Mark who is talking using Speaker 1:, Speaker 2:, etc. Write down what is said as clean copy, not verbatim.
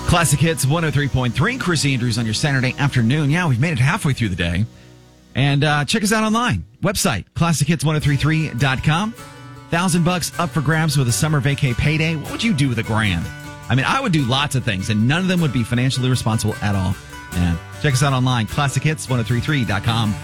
Speaker 1: Classic Hits 103.3. Chris Andrews on your Saturday afternoon. Yeah, we've made it halfway through the day. And check us out online. Website, classichits1033.com. $1,000 up for grabs with a summer vacay payday. What would you do with $1,000? I mean, I would do lots of things, and none of them would be financially responsible at all. Yeah. Check us out online, classichits1033.com.